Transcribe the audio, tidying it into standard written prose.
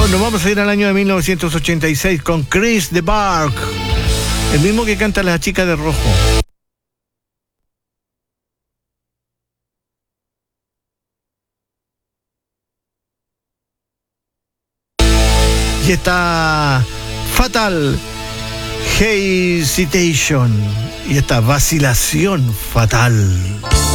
Nos vamos a ir al año de 1986 con Chris de Burgh, el mismo que canta La Chica de Rojo. Y está Fatal Hesitation y esta vacilación fatal.